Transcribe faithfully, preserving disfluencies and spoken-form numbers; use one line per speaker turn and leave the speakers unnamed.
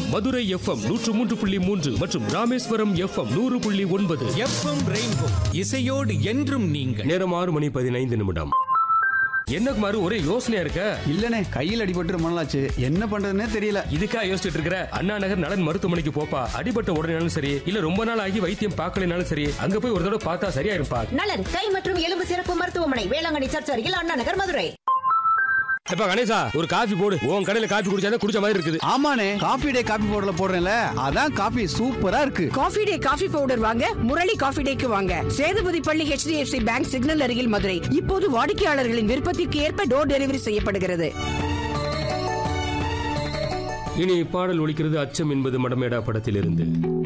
Madurai FM நூற்று மூன்று புள்ளி மூன்று மற்றும் ராமேஸ்வரம் எஃப்எம் நூறு புள்ளி ஒன்பது.
எஃப்எம் ரெயின்போ இசையோடு என்றும் நீங்கள்.
நேரம் ஆறு மணி பதினைந்து நிமிடம். என்ன குமார் ஒரே யோசனையா இருக்க?
இல்லனே, கையில் அடிபட்டு ரொம்ப நாளாச்சு, என்ன பண்றதுன்னே தெரியல.
இதுக்கா யோசிச்சுட்டு இருக்கிற? அண்ணா நகர் நலன் மருத்துவமனைக்கு போப்பா. அடிபட்ட உடனேனாலும் சரி, இல்ல ரொம்ப நாள் ஆகி வைத்தியம் பார்க்கலனாலும் சரி, அங்க போய் ஒரு தடவை பார்த்தா சரியா இருப்பா.
நலன் கை மற்றும் எலும்பு சிறப்பு மருத்துவமனை, வேளாங்கண்ணி சர்ச் அருகில், அண்ணா நகர், மதுரை.
எப்ப கணேசா ஒரு காபி போடு. உன் கடையில காபி குடிச்சாதான் குடிச்ச மாதிரி இருக்குது.
ஆமாண்ணே, காபி டே காபி பவுடர்ல போடுறேன்ல, அதான் காபி சூப்பரா இருக்கு.
காபி டே காபி பவுடர் வாங்க முரளி காபி டேக்கு வாங்க. சேதுபதி பள்ளி H D F C bank signal அருகில், மதுரை. இப்போது வாடிக்கையாளர்களின் விருப்பத்திற்கு ஏற்ப டோர் டெலிவரி செய்யப்படுகிறது.
இனி பாடல் ஒலிக்கிறது அச்சம் என்பது மடமேடா படத்தில் இருந்து.